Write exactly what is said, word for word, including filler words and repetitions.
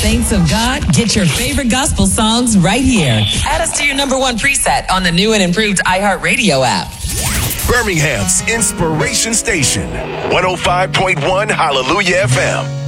Saints of God, get your favorite gospel songs right here. Add us to your number one preset on the new and improved iHeartRadio app. Birmingham's Inspiration Station, one oh five point one Hallelujah F M.